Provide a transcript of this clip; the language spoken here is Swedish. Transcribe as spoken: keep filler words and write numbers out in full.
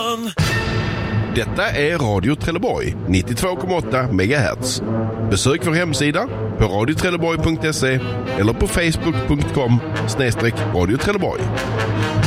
morgon. Detta är Radio Trelleborg, nittiotvå komma åtta megahertz. Besök vår hemsida på radio trelleborg punkt se eller på facebook punkt com snedstreck radio Trelleborg.